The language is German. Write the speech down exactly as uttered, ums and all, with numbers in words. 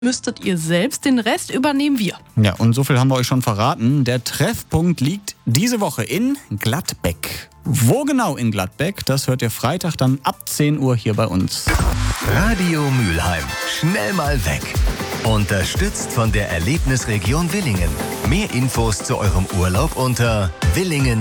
müsstet ihr selbst, den Rest übernehmen wir. Ja, und so viel haben wir euch schon verraten. Der Treffpunkt liegt diese Woche in Gladbeck. Wo genau in Gladbeck, das hört ihr Freitag dann ab zehn Uhr hier bei uns. Radio Mülheim. Schnell mal weg. Unterstützt von der Erlebnisregion Willingen. Mehr Infos zu eurem Urlaub unter willingen